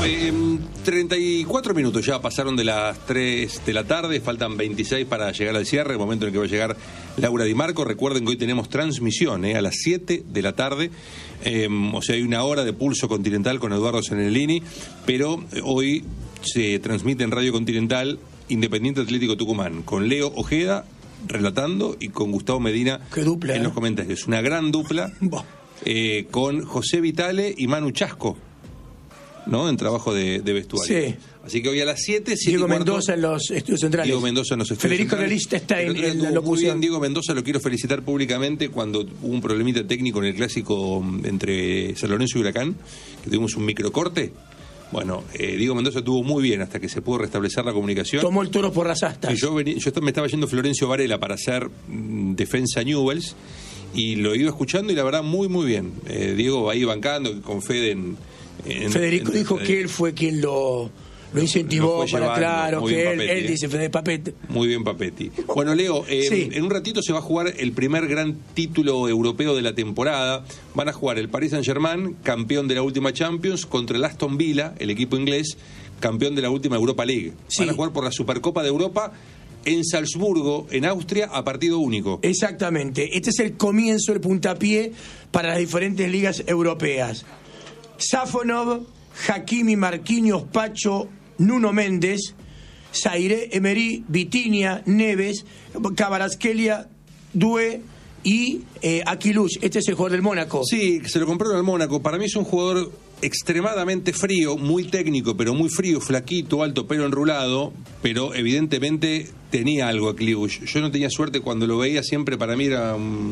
34 minutos ya pasaron de las 3 de la tarde, faltan 26 para llegar al cierre, el momento en que va a llegar Laura Di Marco. Recuerden que hoy tenemos transmisión a las 7 de la tarde, o sea, hay una hora de Pulso Continental con Eduardo Zenellini, pero hoy se transmite en Radio Continental Independiente Atlético Tucumán, con Leo Ojeda relatando y con Gustavo Medina en los comentarios. Una gran dupla, con José Vitale y Manu Chasco, ¿no? En trabajo de vestuario. Sí. Así que hoy a las 7... Diego Mendoza en los estudios centrales. Diego Mendoza en los estudios Federico centrales. Relista está en la locución. Muy bien, Diego Mendoza, lo quiero felicitar públicamente cuando hubo un problemita técnico en el clásico entre San Lorenzo y Huracán, que tuvimos un microcorte. Bueno, Diego Mendoza estuvo muy bien hasta que se pudo restablecer la comunicación. Tomó el toro por las astas. Yo me estaba yendo Florencio Varela para hacer defensa Newells y lo iba escuchando y la verdad muy muy bien. Diego va ahí bancando con Fede Federico dijo que él fue quien lo incentivó para, claro, que él dice Fede Papetti. Muy bien, Papetti. Bueno, Leo, en un ratito se va a jugar el primer gran título europeo de la temporada. Van a jugar el Paris Saint-Germain, campeón de la última Champions, contra el Aston Villa, el equipo inglés, campeón de la última Europa League. Van a jugar por la Supercopa de Europa en Salzburgo, en Austria, a partido único. Exactamente. Este es el comienzo, el puntapié para las diferentes ligas europeas. Safonov, Hakimi, Marquinhos, Pacho, Nuno Méndez, Zaire, Emery, Vitinha, Neves, Kvaratskhelia, Doué y Aquiluch. Este es el jugador del Mónaco. Sí, se lo compraron al Mónaco. Para mí es un jugador extremadamente frío, muy técnico, pero muy frío, flaquito, alto, pelo enrulado, pero evidentemente tenía algo Aquiluch. Yo no tenía suerte cuando lo veía, siempre para mí era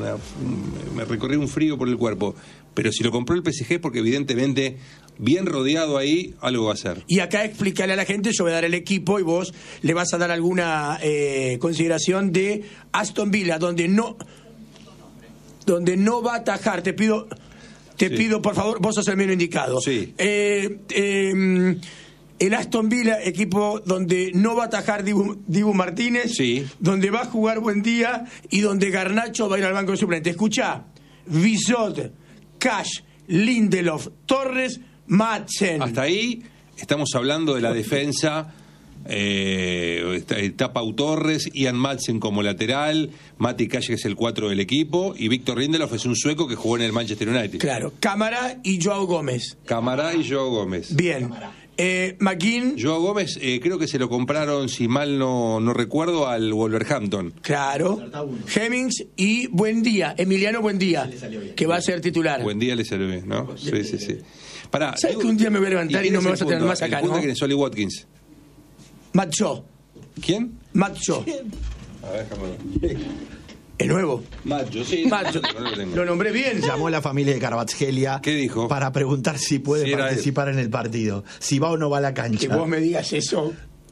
me recorría un frío por el cuerpo. Pero si lo compró el PSG porque evidentemente bien rodeado ahí, algo va a hacer. Y acá explicarle a la gente, yo voy a dar el equipo y vos le vas a dar alguna consideración de Aston Villa, donde no va a atajar. Te pido, por favor, vos sos el menos indicado. Sí. El Aston Villa, equipo donde no va a atajar Dibu Martínez, donde va a jugar Buendía y donde Garnacho va a ir al banco de suplente. Escuchá, Visot, Cash, Lindelof, Torres, Madsen. Hasta ahí estamos hablando de la defensa. Está Pau Torres, Ian Madsen como lateral, Mati Cash, que es el 4 del equipo, y Víctor Lindelof es un sueco que jugó en el Manchester United. Claro, Cámara y Joao Gómez. Bien. McKean. Joao Gómez, creo que se lo compraron, si mal no recuerdo, al Wolverhampton. Claro. Hemmings y Buendía, Emiliano Buendía, que va a ser titular. Buendía le salió bien, ¿no? Sí. Pará, ¿sabes que un día me voy a levantar y no me vas a tener más acá, no? ¿Quién es Oli Watkins? Macho. ¿Quién? Macho. A ver, déjame. ¿Es nuevo? Macho, sí. Macho. Lo nombré bien. Llamó a la familia de Kvaratskhelia. ¿Qué dijo? Para preguntar si puede participar en el partido. Si va o no va a la cancha. Que vos me digas eso.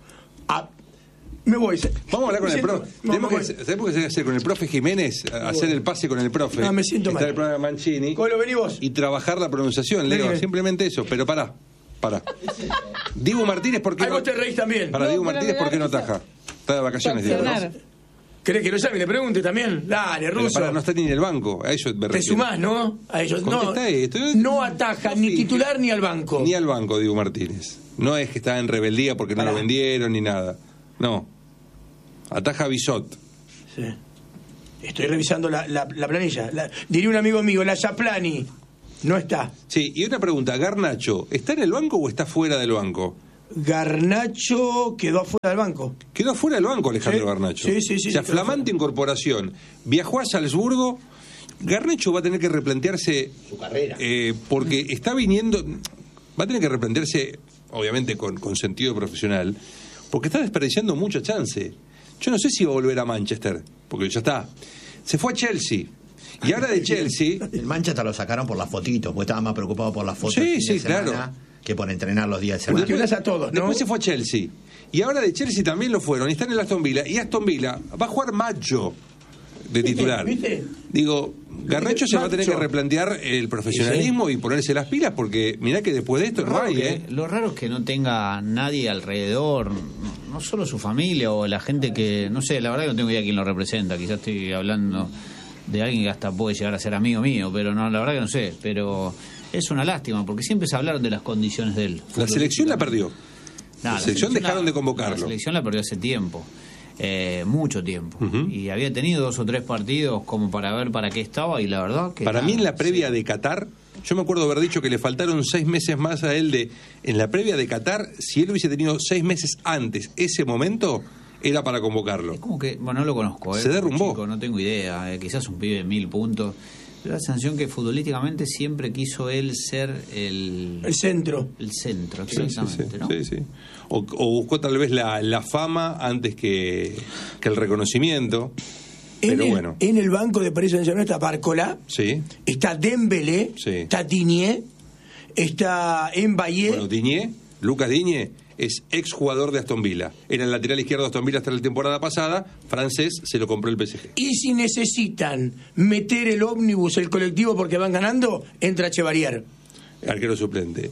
Me voy. Vamos a hablar con el profe. ¿Sabés por qué se debe hacer con el profe Jiménez? Hacer el pase con el profe. No, me siento mal. Está el programa Mancini. ¿Cómo lo venís vos? Y trabajar la pronunciación, Leo. Simplemente eso. Pero pará. Dibu Martínez, ¿por qué no? Vos te reís también. Dibu Martínez, ¿por qué no ataja? Está de vacaciones, Diego. ¿Querés que lo llame y le pregunte también? Dale, Russo. No está ni en el banco. A ellos te sumás, ¿no? A ellos no ataja ni titular ni al banco. Ni al banco, Dibu Martínez. No es que está en rebeldía porque no lo vendieron ni nada. No. Ataja a Visot. Sí. Estoy revisando la planilla. Diría un amigo mío, la Yaplani. No está. Sí, y una pregunta, ¿Garnacho está en el banco o está fuera del banco? Garnacho quedó afuera del banco. Quedó afuera del banco Alejandro Garnacho. Sí. O sea, flamante incorporación. Viajó a Salzburgo. Garnacho va a tener que replantearse su carrera. Porque está viniendo. Va a tener que replantearse, obviamente con sentido profesional, porque está desperdiciando mucha chance. Yo no sé si va a volver a Manchester, porque ya está. Se fue a Chelsea. Y ahora de Chelsea... El Manchester lo sacaron por las fotitos, porque estaba más preocupado por las fotos de claro, que por entrenar los días de semana. Después se fue a Chelsea. Y ahora de Chelsea también lo fueron. Y está en el Aston Villa. Y Aston Villa va a jugar Macho de titular. ¿Viste? Digo, Garnacho se va a tener que replantear el profesionalismo y ponerse las pilas, porque mirá que después de esto no hay, Lo raro es que no tenga nadie alrededor, no solo su familia o la gente que... No sé, la verdad que no tengo idea quién lo representa. Quizás estoy hablando de alguien que hasta puede llegar a ser amigo mío, pero no, la verdad que no sé. Pero Es una lástima, porque siempre se hablaron de las condiciones de él. La selección la perdió. La selección dejaron de convocarlo. La selección la perdió hace tiempo. Mucho tiempo. Uh-huh. Y había tenido 2 o 3 partidos como para ver para qué estaba, y la verdad que... Para mí en la previa de Qatar, yo me acuerdo haber dicho que le faltaron 6 meses más a él en la previa de Qatar. Si él hubiese tenido 6 meses antes ese momento, era para convocarlo. Es como que, bueno, no lo conozco. Se derrumbó. Chico, no tengo idea. Quizás un pibe de 1000 puntos. Pero la sensación que futbolísticamente siempre quiso él ser el centro. El centro, exactamente, sí. ¿no? Sí. O buscó tal vez la fama antes que el reconocimiento. Pero bueno. En el banco de Paris Saint-Germain está Barcola, sí. Está Dembélé, sí. Está Digne, está Mbappé. Bueno, Lucas Digne es exjugador de Aston Villa. Era el lateral izquierdo de Aston Villa hasta la temporada pasada. Francés, se lo compró el PSG. Y si necesitan meter el ómnibus, el colectivo, porque van ganando, entra Chevalier. Arquero suplente.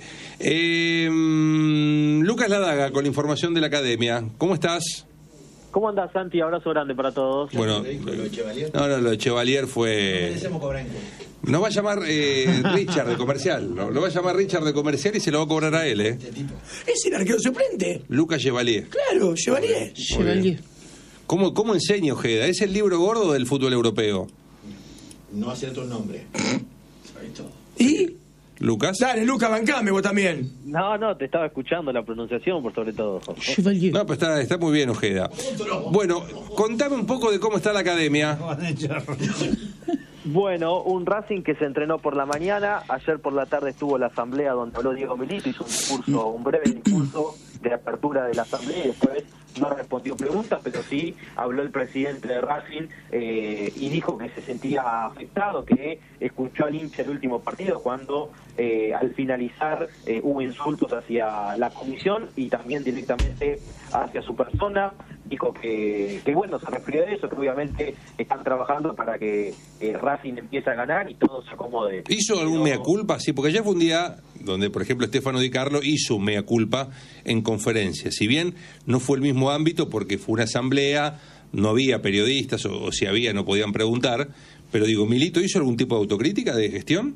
Lucas Ladaga, con la información de la academia. ¿Cómo estás? ¿Cómo andás, Santi? Abrazo grande para todos. Bueno, lo de Chevalier fue... No va a llamar Richard de Comercial. Lo va a llamar Richard de Comercial y se lo va a cobrar a él, Es el arquero suplente. Lucas Chevalier. Claro, Chevalier. ¿Cómo enseña Ojeda? Es el libro gordo del fútbol europeo. No acierto el nombre. ¿Y? ¿Lucas? Dale, Lucas, bancame vos también. No, te estaba escuchando la pronunciación, por sobre todo. No, pero está muy bien, Ojeda. Bueno, contame un poco de cómo está la academia. Bueno, un Racing que se entrenó por la mañana. Ayer por la tarde estuvo la asamblea donde habló Diego Milito, hizo un breve discurso de apertura de la asamblea y después no respondió preguntas, pero sí habló el presidente de Racing y dijo que se sentía afectado, que escuchó al hincha el último partido cuando al finalizar hubo insultos hacia la comisión y también directamente hacia su persona. Dijo que bueno, se refirió a eso, que obviamente están trabajando para que Racing empiece a ganar y todo se acomode. ¿Hizo algún mea culpa? Sí, porque ayer fue un día donde, por ejemplo, Stefano Di Carlo hizo un mea culpa en conferencia. Si bien no fue el mismo ámbito porque fue una asamblea, no había periodistas, o si había no podían preguntar, pero digo, ¿Milito hizo algún tipo de autocrítica de gestión?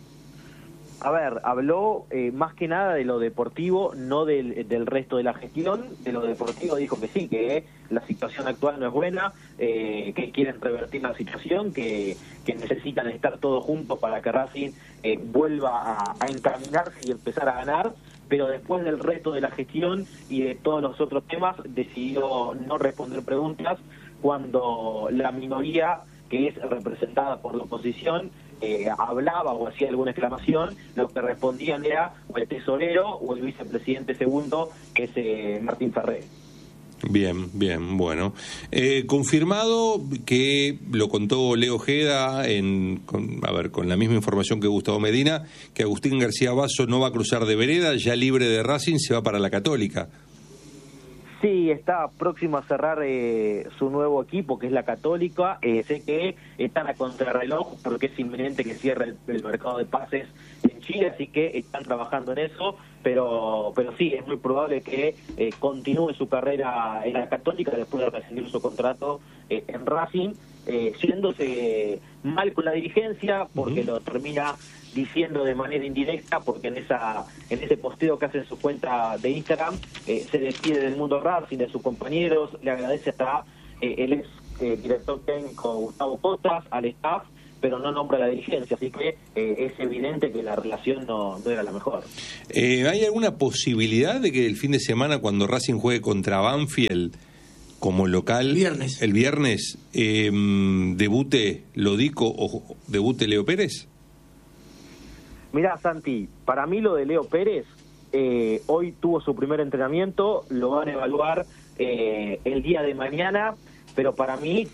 A ver, habló más que nada de lo deportivo, no del resto de la gestión. De lo deportivo dijo que sí, que la situación actual no es buena, que quieren revertir la situación, que necesitan estar todos juntos para que Racing vuelva a encaminarse y empezar a ganar. Pero después del resto de la gestión y de todos los otros temas, decidió no responder preguntas cuando la minoría, que es representada por la oposición, hablaba o hacía alguna exclamación. Lo que respondían era o el tesorero o el vicepresidente segundo, que es Martín Ferré. Bien, bueno. Confirmado que lo contó Leo Ojeda con la misma información que Gustavo Medina, que Agustín García Basso no va a cruzar de vereda, ya libre de Racing, se va para la Católica. Sí, está próximo a cerrar su nuevo equipo, que es la Católica. Sé que están a contrarreloj porque es inminente que cierre el mercado de pases en Chile, así que están trabajando en eso, pero sí, es muy probable que continúe su carrera en la Católica después de rescindir su contrato en Racing, yéndose mal con la dirigencia porque lo termina diciendo de manera indirecta, porque en ese posteo que hace en su cuenta de Instagram se despide del mundo Racing, de sus compañeros, le agradece hasta el ex director técnico Gustavo Costas, al staff, pero no nombra a la dirigencia, así que es evidente que la relación no era la mejor. ¿Hay alguna posibilidad de que el fin de semana, cuando Racing juegue contra Banfield como local, el viernes, debute Lodico o debute Leo Pérez? Mirá, Santi, para mí lo de Leo Pérez, hoy tuvo su primer entrenamiento, lo van a evaluar el día de mañana, pero para mí